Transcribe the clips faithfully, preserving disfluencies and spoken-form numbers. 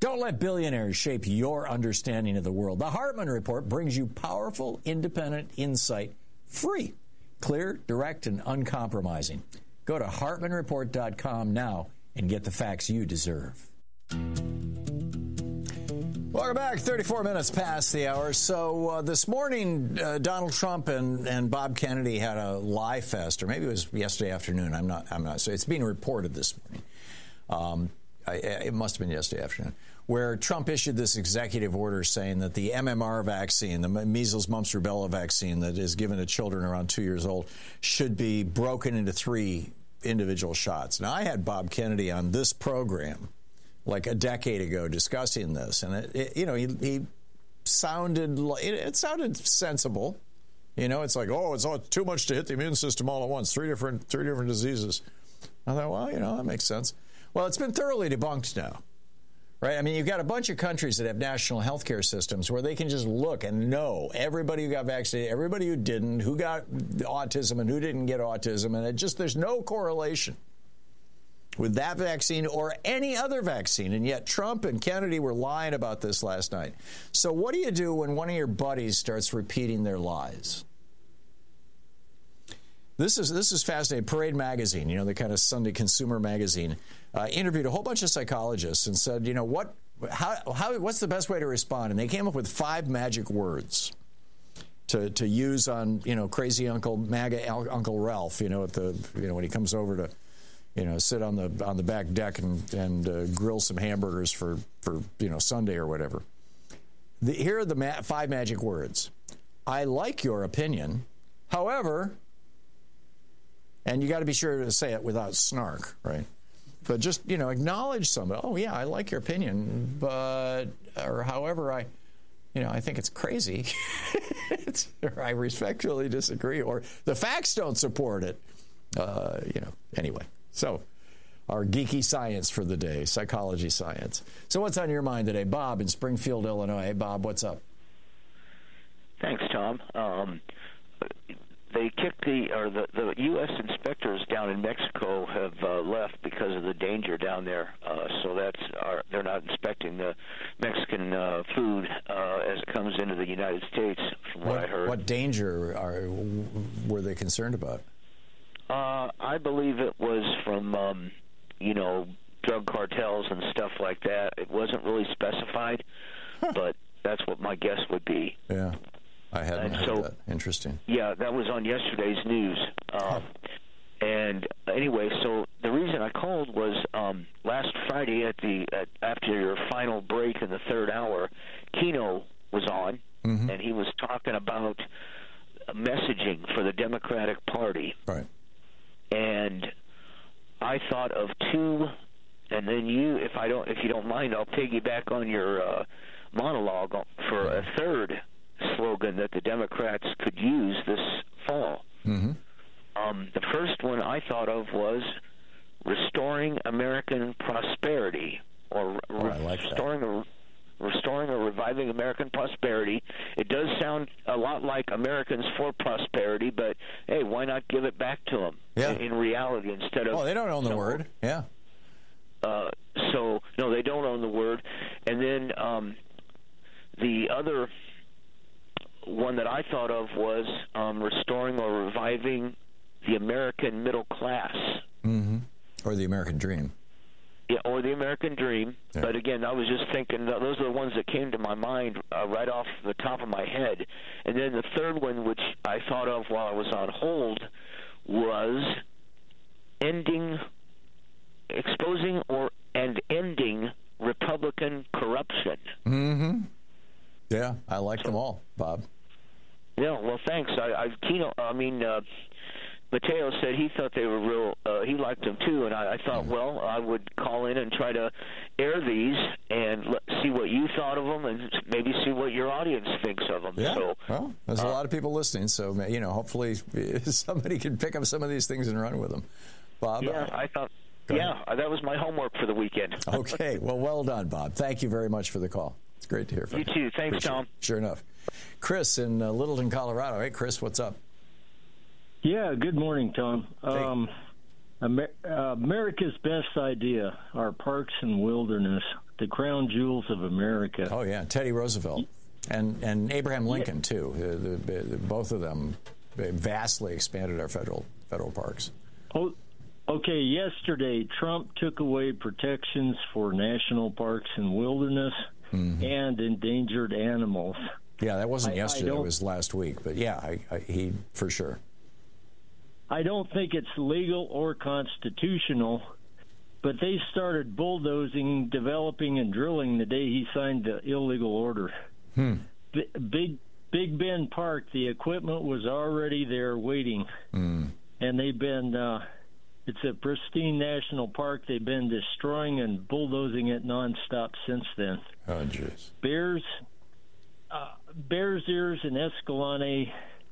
Don't let billionaires shape your understanding of the world. The Hartman Report brings you powerful, independent insight, free, clear, direct, and uncompromising. Go to hartman report dot com now and get the facts you deserve. Welcome back. thirty-four minutes past the hour. So uh, this morning, uh, Donald Trump and, and Bob Kennedy had a lie fest, or maybe it was yesterday afternoon. I'm not. I'm not. So it's being reported this morning. Um, I, it must have been yesterday afternoon, where Trump issued this executive order saying that the M M R vaccine, the measles, mumps, rubella vaccine that is given to children around two years old, should be broken into three individual shots. Now, I had Bob Kennedy on this program like a decade ago discussing this, and it, it, you know, he, he sounded like, it, it sounded sensible. You know, it's like, oh, it's all too much to hit the immune system all at once, three different three different diseases. I thought, well, you know, that makes sense. Well, it's been thoroughly debunked now, right? I mean, you've got a bunch of countries that have national health care systems where they can just look and know everybody who got vaccinated, everybody who didn't, who got autism and who didn't get autism, and it just, there's no correlation with that vaccine or any other vaccine. And yet Trump and Kennedy were lying about this last night. So what do you do when one of your buddies starts repeating their lies? This is this is fascinating. Parade Magazine, you know, the kind of Sunday consumer magazine, uh, interviewed a whole bunch of psychologists and said, you know, what, how, how, what's the best way to respond? And they came up with five magic words to to use on, you know, crazy Uncle MAGA Uncle Ralph, you know, at the, you know, when he comes over to, you know, sit on the on the back deck and and uh, grill some hamburgers for for you know Sunday or whatever. The, here are the ma- five magic words. I like your opinion, however, and you got to be sure to say it without snark, right? But just, you know, acknowledge somebody. Oh yeah, I like your opinion, but or however I, you know, I think it's crazy. it's, or I respectfully disagree, or the facts don't support it. Uh, you know, anyway. So, our geeky science for the day, psychology science. So what's on your mind today? Bob in Springfield, Illinois. Hey, Bob, what's up? Thanks, Tom. Um, they kicked the, or the, the U S inspectors down in Mexico have uh, left because of the danger down there. Uh, so that's, our, they're not inspecting the Mexican uh, food uh, as it comes into the United States, from what, what I heard. What danger are, were they concerned about? Uh, I believe it was from, um, you know, drug cartels and stuff like that. It wasn't really specified, huh. but that's what my guess would be. Yeah, I hadn't and heard so, that. Interesting. Yeah, that was on yesterday's news. Uh, huh. And anyway, so the reason I called was um, last Friday at the at, after your final break in the third hour, Kino was on, mm-hmm. and he was talking about messaging for the Democratic Party. Right. And I thought of two, and then you, if I don't, if you don't mind, I'll piggyback on your uh, monologue for a third slogan that the Democrats could use this fall. Mm-hmm. Um, the first one I thought of was restoring American prosperity, or oh, I like restoring that. a restoring or reviving American prosperity. It does sound a lot like Americans for Prosperity, but hey, why not give it back to them yeah. in, in reality instead of... Oh, they don't own the so, word. Yeah. Uh, so, no, they don't own the word. And then um, the other one that I thought of was um, restoring or reviving the American middle class. Mm-hmm. Or the American dream. Yeah, or the American dream. Yeah. But again, I was just thinking, those are the ones that came to my mind uh, right off the top of my head. And then the third one, which I thought of while I was on hold, was ending, exposing or and ending Republican corruption. Mm-hmm. Yeah, I like so, them all, Bob. Yeah, well, thanks. I, I Kino, I mean, uh, Mateo said he thought they were real, uh, he liked them too, and I, I thought, well, I would call in and try to air these and let, see what you thought of them and maybe see what your audience thinks of them. Yeah, so, well, there's uh, a lot of people listening, so, you know, hopefully somebody can pick up some of these things and run with them. Bob? Yeah, I thought, yeah, ahead. That was my homework for the weekend. Okay, well, well done, Bob. Thank you very much for the call. It's great to hear from you. You too. Thanks, Appreciate Tom. It. Sure enough. Chris in uh, Littleton, Colorado. Hey, Chris, what's up? Yeah, good morning, Tom. Um, Amer- uh, America's best idea, our parks and wilderness. the crown jewels of America. Oh yeah, Teddy Roosevelt and and Abraham Lincoln yeah. too. The, the, the, both of them vastly expanded our federal federal parks. Oh, okay. Yesterday, Trump took away protections for national parks and wilderness mm-hmm. and endangered animals. Yeah, that wasn't I, yesterday. I it was last week. But yeah, I, I, he for sure. I don't think it's legal or constitutional, but they started bulldozing, developing, and drilling the day he signed the illegal order. Hmm. B- Big Big Bend Park, the equipment was already there waiting, mm. and they've been. Uh, it's a pristine national park. They've been destroying and bulldozing it nonstop since then. Oh, jeez. Bears, uh, Bears Ears and Escalante.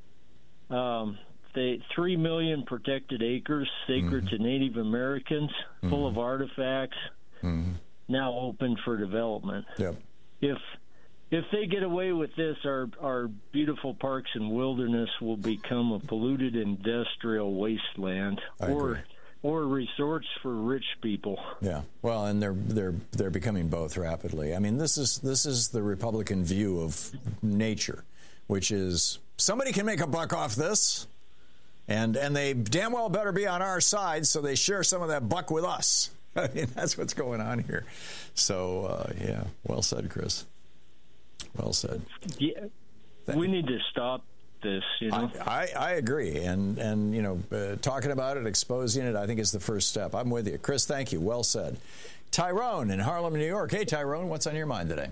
Um, They, three million protected acres sacred mm-hmm. to Native Americans, mm-hmm. full of artifacts, mm-hmm. now open for development. Yep. If if they get away with this, our our beautiful parks and wilderness will become a polluted industrial wasteland, I or agree. or resorts for rich people. Yeah. Well, and they're they're they're becoming both rapidly. I mean, this is this is the Republican view of nature, which is somebody can make a buck off this. And and they damn well better be on our side, so they share some of that buck with us. I mean, that's what's going on here. So, uh, yeah, well said, Chris. Well said. Yeah, we need to stop this, you know. I, I, I agree. And, and you know, uh, talking about it, exposing it, I think is the first step. I'm with you. Chris, thank you. Well said. Tyrone in Harlem, New York. Hey, Tyrone, what's on your mind today?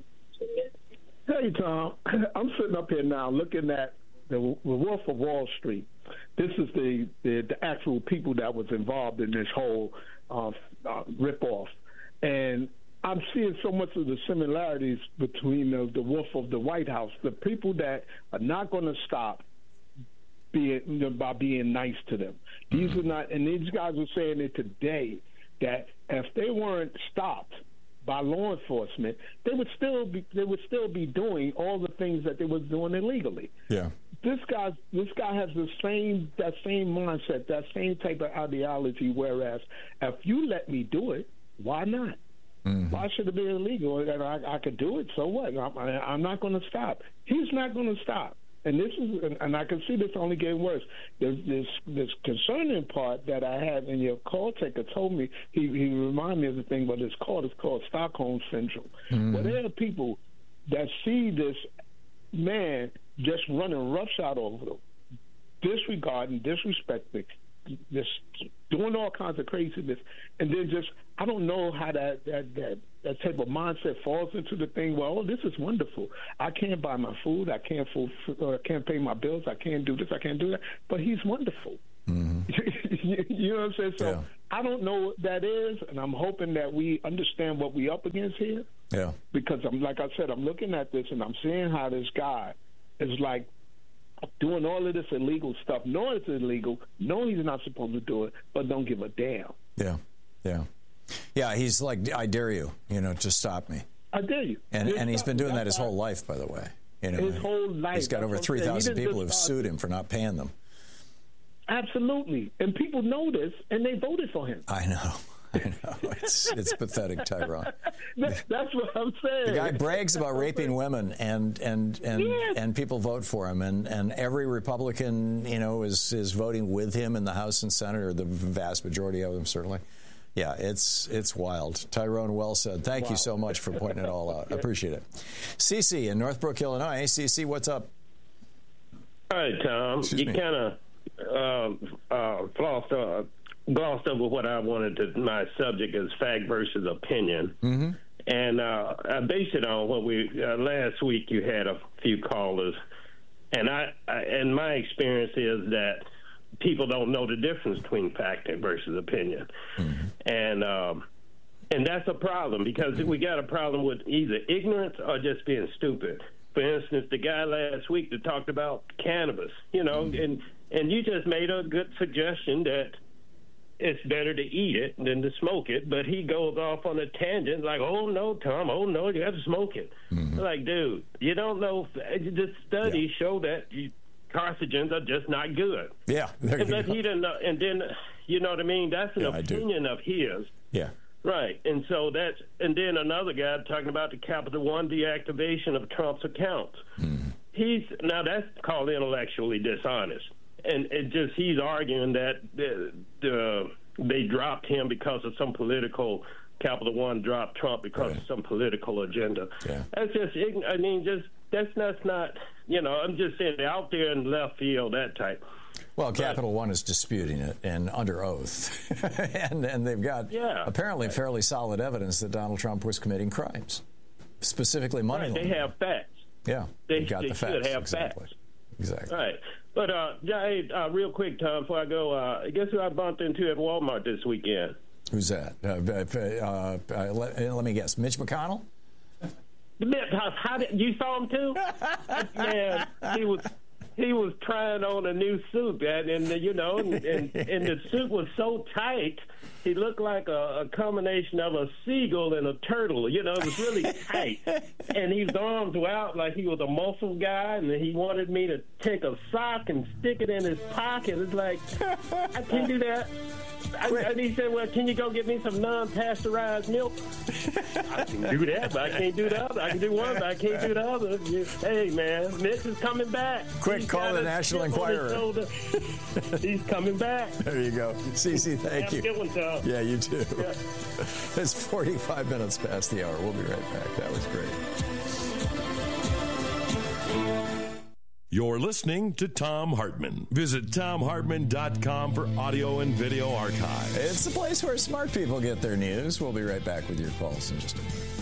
Hey, Tom. I'm sitting up here now looking at the, the Wolf of Wall Street. This is the, the, the actual people that was involved in this whole uh, uh, ripoff. And I'm seeing so much of the similarities between the, the Wolf of the White House, the people that are not going to stop being, you know, by being nice to them. These are not, and these guys are saying it today, that if they weren't stopped by law enforcement, they would still be they would still be doing all the things that they was doing illegally. Yeah. This guy, this guy has the same that same mindset, that same type of ideology. Whereas, if you let me do it, why not? Mm-hmm. Why should it be illegal? And I, I could do it. So what? I'm, I'm not going to stop. He's not going to stop. And this is, and I can see this only getting worse. There's this this concerning part that I had, and your call taker told me. He he reminded me of the thing, but it's called it's called Stockholm syndrome. Mm-hmm. Where there are people that see this man just running roughshod over them, disregarding, disrespecting, just doing all kinds of craziness, and then just I don't know how that that that, that type of mindset falls into the thing. Well, oh, this is wonderful. I can't buy my food. I can't full, uh, can't pay my bills. I can't do this. I can't do that. But he's wonderful. Mm-hmm. you, you know what I'm saying? So yeah. I don't know what that is, and I'm hoping that we understand what we up against here. Yeah. Because I'm like I said, I'm looking at this and I'm seeing how this guy is like doing all of this illegal stuff, knowing it's illegal, knowing he's not supposed to do it, but don't give a damn. Yeah, yeah. Yeah, he's like, I dare you, you know, to stop me. I dare you. And Just and he's stop been me. doing that That's his whole life, by the way. You know, his whole life. He's got That's over what I'm three saying. He thousand didn't people who've just sued him for not paying them. Absolutely. And people know this, and they voted for him. I know. I know. It's, it's pathetic, Tyrone. That, that's what I'm saying. The guy brags about raping women, and and and, yes. and people vote for him, and, and every Republican, you know, is is voting with him in the House and Senate, or the vast majority of them, certainly. Yeah, it's it's wild. Tyrone, well said. Thank wow. you so much for pointing it all out. I appreciate it. Cece in Northbrook, Illinois. Hey, Cece, what's up? Hi, Tom. Excuse you me. kind of uh, uh, flossed, uh, glossed over what I wanted to. My subject is fact versus opinion, mm-hmm. and uh, I base it on what we uh, last week. You had a few callers, and I, I and my experience is that people don't know the difference between fact versus opinion, mm-hmm. and um, and that's a problem because we got a problem with either ignorance or just being stupid. For instance, the guy last week that talked about cannabis, you know, mm-hmm. and and you just made a good suggestion that it's better to eat it than to smoke it, but he goes off on a tangent like, oh, no, Tom, oh, no, you have to smoke it. Mm-hmm. Like, dude, you don't know. The studies yeah. show that you, carcinogens are just not good. Yeah. And, that he didn't know, and then, you know what I mean? That's an yeah, opinion of his. Yeah. Right, and so that's, and then another guy talking about the Capital One deactivation of Trump's accounts. Mm-hmm. He's, now that's called intellectually dishonest, and it just, he's arguing that the, the, they dropped him because of some political, Capital One dropped Trump because right. of some political agenda. Yeah. That's just, I mean, just, that's, that's not, you know, I'm just saying out there in left field, that type. Well, Capital One is disputing it and under oath, and and they've got yeah, apparently right. fairly solid evidence that Donald Trump was committing crimes, specifically money right, laundering. They have facts. Yeah, they, got they the facts. should have exactly. facts. Exactly. Right, but uh, hey, uh, real quick, Tom, before I go, uh, guess who I bumped into at Walmart this weekend? Who's that? Uh, uh, uh, let, let me guess. Mitch McConnell. How did you saw him too? Man, he was. He was trying on a new suit, and, and you know, and, and, and the suit was so tight, he looked like a, a combination of a seagull and a turtle. You know, it was really tight, and his arms were out like he was a muscle guy, and he wanted me to take a sock and stick it in his pocket. It's like, I can't do that. I, and he said, well, can you go get me some non-pasteurized milk? I can do that, but I can't do the other. I can do one, but I can't do the other. Hey, man, Mitch is coming back. Quick, He's call the National Enquirer. He's coming back. There you go. Cece, thank Have you. A good one, Tom. Yeah, you too. Yeah. It's forty-five minutes past the hour. We'll be right back. That was great. You're listening to Thom Hartmann. Visit Thom Hartmann dot com for audio and video archives. It's the place where smart people get their news. We'll be right back with your calls in just a minute.